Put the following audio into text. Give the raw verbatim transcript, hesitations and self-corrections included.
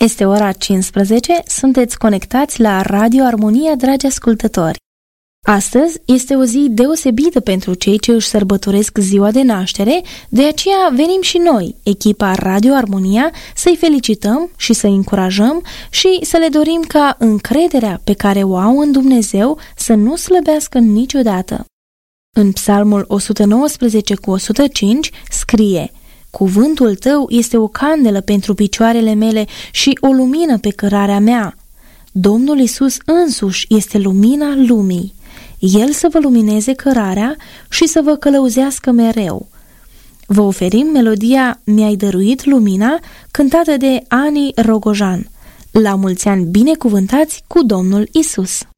Este ora cincisprezece, sunteți conectați la Radio Armonia, dragi ascultători. Astăzi este o zi deosebită pentru cei ce își sărbătoresc ziua de naștere, de aceea venim și noi, echipa Radio Armonia, să-i felicităm și să-i încurajăm și să le dorim ca încrederea pe care o au în Dumnezeu să nu slăbească niciodată. În Psalmul o sută nouăsprezece cu o sută cinci scrie: Cuvântul tău este o candelă pentru picioarele mele și o lumină pe cărarea mea. Domnul Iisus însuși este lumina lumii. El să vă lumineze cărarea și să vă călăuzească mereu. Vă oferim melodia Mi-ai dăruit lumina, cântată de Ani Rogojan. La mulți ani binecuvântați cu Domnul Iisus!